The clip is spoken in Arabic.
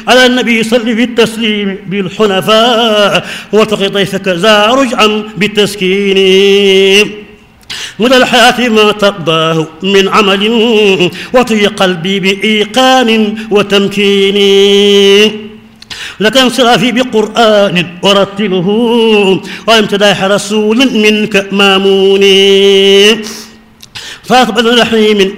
على النبي صل بالتسليم بالحنفاء واتق ضيفك ذا رجعا بالتسكين مدى الحياة ما تقضاه من عمل وطي قلبي بإيقان وتمكين لك انصرافي بقرآن ورتله وامتداح رسول منك مامون فاقبل رحيم